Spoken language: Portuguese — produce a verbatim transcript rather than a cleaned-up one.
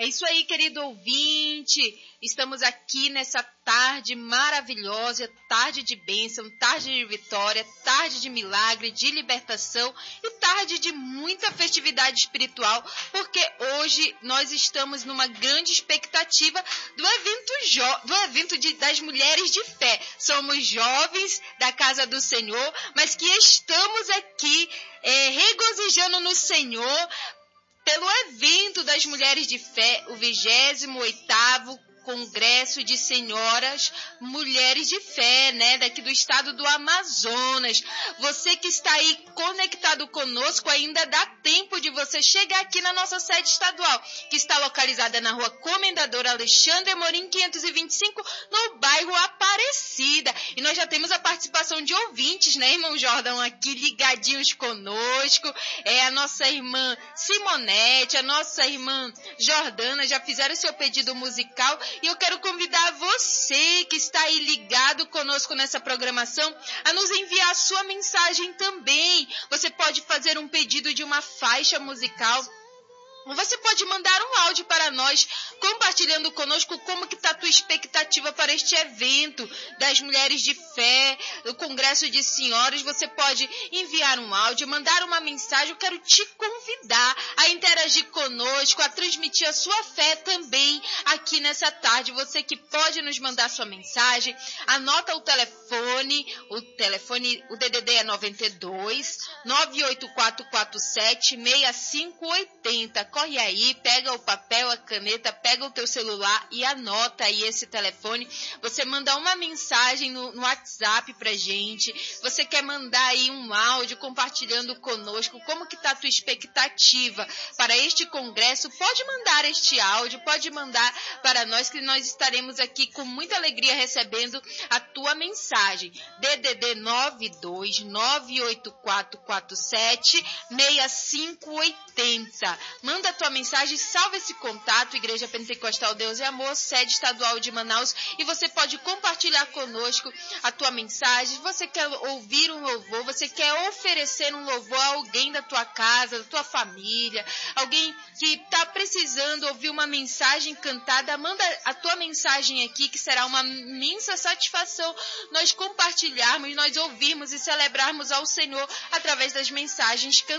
É isso aí, querido ouvinte. Estamos aqui nessa tarde maravilhosa, tarde de bênção, tarde de vitória, tarde de milagre, de libertação e tarde de muita festividade espiritual, porque hoje nós estamos numa grande expectativa do evento, jo- do evento de, das mulheres de fé. Somos jovens da casa do Senhor, mas que estamos aqui é, regozijando no Senhor pelo evento das mulheres de fé, o vigésimo oitavo Congresso de Senhoras Mulheres de Fé, né, daqui do estado do Amazonas. Você que está aí conectado conosco, ainda dá tempo de você chegar aqui na nossa sede estadual, que está localizada na rua Comendador Alexandre Amorim, quinhentos e vinte e cinco, no bairro Aparecida. E nós já temos a participação de ouvintes, né, irmão Jordão, aqui ligadinhos conosco. É a nossa irmã Simonete, a nossa irmã Jordana já fizeram seu pedido musical. E eu quero convidar você que está aí ligado conosco nessa programação a nos enviar a sua mensagem também. Você pode fazer um pedido de uma faixa musical. Você pode mandar um áudio para nós, compartilhando conosco como que está a tua expectativa para este evento das mulheres de fé, o Congresso de Senhoras. Você pode enviar um áudio, mandar uma mensagem. Eu quero te convidar a interagir conosco, a transmitir a sua fé também aqui nessa tarde. Você que pode nos mandar sua mensagem, anota o telefone, o telefone, o D D D é noventa e dois, nove oito quatro quatro sete, seis cinco oito zero. Corre aí, pega o papel, a caneta, pega o teu celular e anota aí esse telefone. Você manda uma mensagem no, no WhatsApp pra gente. Você quer mandar aí um áudio compartilhando conosco como que tá a tua expectativa para este congresso. Pode mandar este áudio, pode mandar para nós, que nós estaremos aqui com muita alegria recebendo a tua mensagem. D D D nove dois, nove oito quatro quatro sete, seis cinco oito zero. Manda a tua mensagem, salva esse contato, Igreja Pentecostal Deus e Amor, sede estadual de Manaus, e você pode compartilhar conosco a tua mensagem. Você quer ouvir um louvor, você quer oferecer um louvor a alguém da tua casa, da tua família, alguém que está precisando ouvir uma mensagem cantada, manda a tua mensagem aqui, que será uma imensa satisfação nós compartilharmos, nós ouvirmos e celebrarmos ao Senhor através das mensagens cantadas.